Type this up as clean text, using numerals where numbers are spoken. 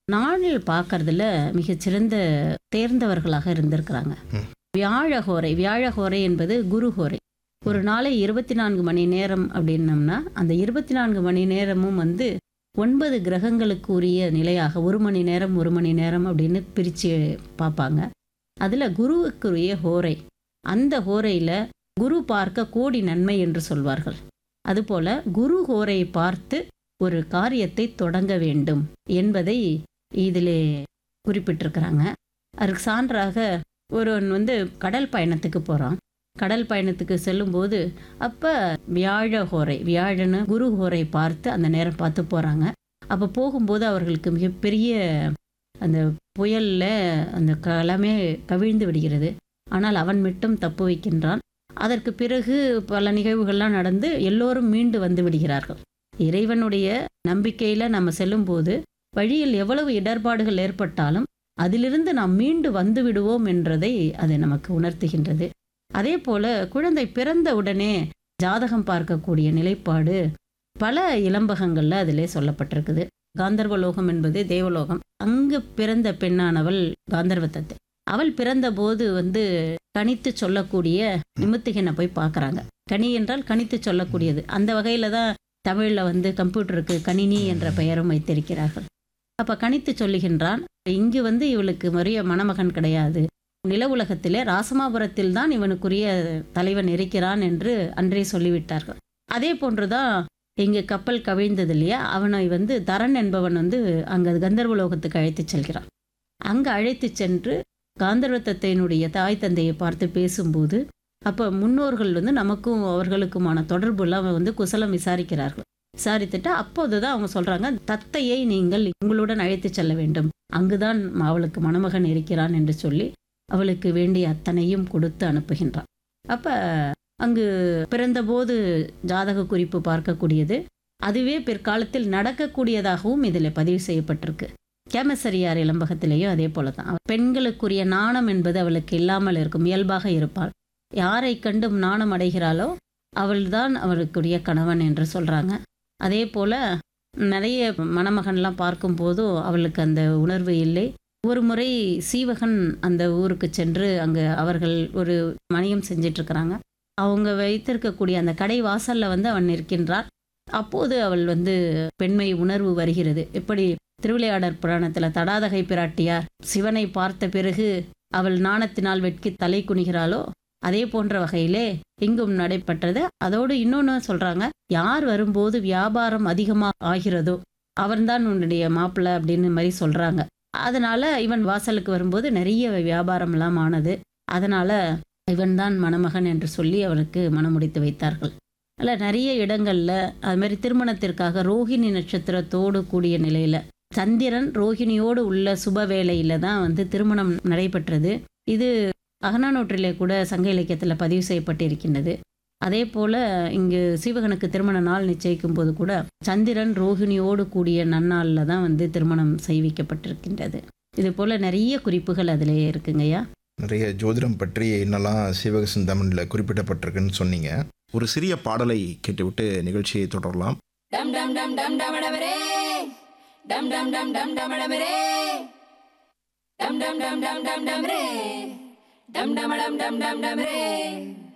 நாளில் பார்க்கறதுல மிகச்சிறந்த தேர்ந்தவர்களாக இருந்திருக்கிறாங்க. ம். வியாழஹோரை என்பது குருஹோரை. ஒரு நாளை 24 மணி நேரம் அப்படின்னம்னா அந்த 24 மணி நேரமும் 9 கிரகங்களுக்கு உரிய நிலையாக 1 மணி நேரம் 1 மணி நேரம் அப்படின்னு பிரித்து பார்ப்பாங்க. அதில் குருவுக்குரிய ஹோரை, அந்த ஹோரையில் குரு பார்க்க கோடி நன்மை என்று சொல்வார்கள். அதுபோல் குரு ஹோரை பார்த்து ஒரு காரியத்தை தொடங்க வேண்டும் என்பதை இதிலே குறிப்பிட்டிருக்கிறாங்க. அதுக்கு சான்றாக ஒருவன் கடல் பயணத்துக்கு போகிறான். கடல் பயணத்துக்கு செல்லும்போது அப்போ வியாழன்னு குரு ஹோரை பார்த்து அந்த நேரம் பார்த்து போகிறாங்க. அப்போ போகும்போது அவர்களுக்கு மிகப்பெரிய அந்த புயலில் அந்த களமே கவிழ்ந்து விடுகிறது. ஆனால் அவன் மட்டும் தப்பு வைக்கின்றான். அதற்கு பிறகு பல நிகழ்வுகள்லாம் நடந்து எல்லோரும் மீண்டு வந்து விடுகிறார்கள். இறைவனுடைய நம்பிக்கையில் நம்ம செல்லும்போது வழியில் எவ்வளவு இடர்பாடுகள் ஏற்பட்டாலும் அதிலிருந்து நாம் மீண்டு வந்து விடுவோம் என்றதை அது நமக்கு உணர்த்துகின்றது. அதே போல குழந்தை பிறந்த உடனே ஜாதகம் பார்க்கக்கூடிய நிலைப்பாடு பல இலம்பகங்கள்ல அதிலே சொல்லப்பட்டிருக்குது. காந்தர்வலோகம் என்பது தேவலோகம். அங்கு பிறந்த பெண்ணானவள் காந்தர்வத்தத்தை. அவள் பிறந்த போது கணித்து சொல்லக்கூடிய நிமித்திகனை போய் பார்க்குறாங்க. கனி என்றால் கணித்து சொல்லக்கூடியது. அந்த வகையில தான் தமிழில் கம்ப்யூட்டருக்கு கணினி என்ற பெயரும் வைத்திருக்கிறார்கள். அப்போ கணித்து சொல்லுகின்றான், இங்கு இவளுக்கு மரிய மணமகன் கிடையாது. நில உலகத்திலே ராசமாபுரத்தில் தான் இவனுக்குரிய தலைவன் இருக்கிறான் என்று அன்றே சொல்லிவிட்டார்கள். அதே போன்றுதான் இங்கு கப்பல் கவிழ்ந்தது இல்லையா, அவனை தரன் என்பவன் அங்கே கந்தர்வலோகத்துக்கு அழைத்து செல்கிறான். அங்கே அழைத்து சென்று காந்தர்வத்தத்தையினுடைய தாய் தந்தையை பார்த்து பேசும்போது அப்போ முன்னோர்கள் நமக்கும் அவர்களுக்குமான தொடர்புலாம் குசலம் விசாரிக்கிறார்கள். விசாரித்துட்டு அப்போதுதான் அவங்க சொல்றாங்க, தத்தையை நீங்கள் உங்களுடன் அழைத்து செல்ல வேண்டும், அங்குதான் அவளுக்கு மணமகன் இருக்கிறான் என்று சொல்லி அவளுக்கு வேண்டிய அத்தனையும் கொடுத்து அனுப்புகின்றான். அப்ப அங்கு பிறந்தபோது ஜாதக குறிப்பு பார்க்கக்கூடியது. அதுவே பிற்காலத்தில் நடக்கக்கூடியதாகவும் இதில் பதிவு செய்யப்பட்டிருக்கு. கேமசரியார் இளம்பகத்திலேயும் அதே போல தான். பெண்களுக்குரிய நாணம் என்பது அவளுக்கு இல்லாமல் இருக்கும், இயல்பாக இருப்பாள். யாரை கண்டும் நாணம் அடைகிறாளோ அவள்தான் அவளுக்குரிய கணவன் என்று சொல்றாங்க. அதே போல நிறைய மணமகன்லாம் பார்க்கும்போதும் அவளுக்கு அந்த உணர்வு இல்லை. ஒரு முறை சீவகன் அந்த ஊருக்கு சென்று அங்கே அவர்கள் ஒரு மணியம் செஞ்சிட்டு இருக்கிறாங்க. அவங்க வைத்திருக்கக்கூடிய அந்த கடை வாசல்ல அவன் நிற்கின்றார். அப்போது அவள் பெண்மை உணர்வு வருகிறது. எப்படி திருவிளையாடற் புராணத்தில் தடாதகை பிராட்டியார் சிவனை பார்த்த பிறகு அவள் நாணத்தினால் வெட்கி தலை குனிகிறாளோ அதே போன்ற வகையிலே இங்கும் நடைபெற்றது. அதோடு இன்னொன்று சொல்றாங்க, யார் வரும்போது வியாபாரம் அதிகமாக ஆகிறதோ அவன்தான் உன்னுடைய மாப்பிள்ளை அப்படின்னு மாதிரி சொல்றாங்க. அதனால இவன் வாசலுக்கு வரும்போது நிறைய வியாபாரம்லாம் ஆனது. அதனால இவன்தான் மணமகன் என்று சொல்லி அவனுக்கு மணமுடித்து வைத்தார்கள். அதில் நிறைய இடங்கள்ல அது மாதிரி திருமணத்திற்காக ரோஹிணி நட்சத்திரத்தோடு கூடிய நிலையில சந்திரன் ரோஹிணியோடு உள்ள சுப வேளையில தான் திருமணம் நடைபெற்றது. இது அகநானூற்றிலே கூட சங்க இலக்கியத்தில் பதிவு செய்யப்பட்டிருக்கின்றது. அதே போல இங்கு சீவகனுக்கு திருமண நாள் நிச்சயிக்கும் போது கூட சந்திரன் ரோஹிணியோடு கூடிய நன்னாளில் தான் திருமணம் செய்விக்கப்பட்டிருக்கின்றது. இது போல நிறைய குறிப்புகள் அதிலே இருக்குங்கய்யா. நிறைய ஜோதிடம் பற்றி என்னெல்லாம் சீவக சிந்தாமணியில் குறிப்பிடப்பட்டிருக்குன்னு சொன்னீங்க. ஒரு சிறிய பாடலை கேட்டுவிட்டு நிகழ்ச்சியை தொடரலாம். டம் டம் டம் டம் டமடமரே டம் டம் டம் டம் டமடமரே டம் டம் டம் டம் டம் டமரே டம் டமடம் டம் டம் டமரே